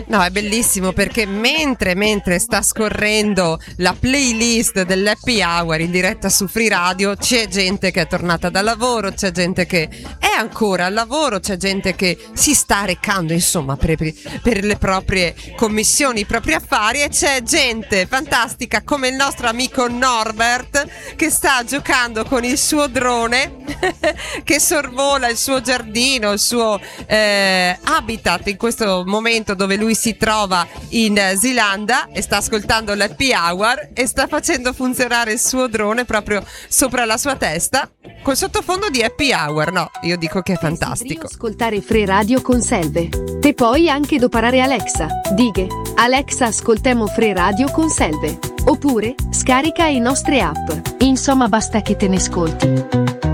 No, è bellissimo perché mentre sta scorrendo la playlist dell'Happy Hour in diretta su Free Radio, c'è gente che è tornata dal lavoro, c'è gente che è ancora al lavoro, c'è gente che si sta recando, insomma, per le proprie commissioni, i propri affari, e c'è gente fantastica come il nostro amico Norbert che sta giocando con il suo drone che sorvola il suo giardino, il suo habitat in questo momento dove lui si trova in Zilanda, e sta ascoltando l'Happy Hour e sta facendo funzionare il suo drone proprio sopra la sua testa col sottofondo di Happy Hour. No, io dico che è fantastico. Ascoltare Free Radio con Selve. E poi anche doparare Alexa. Dighe: Alexa, ascoltemo Free Radio con Selve. Oppure scarica i nostre app. Insomma, basta che te ne ascolti.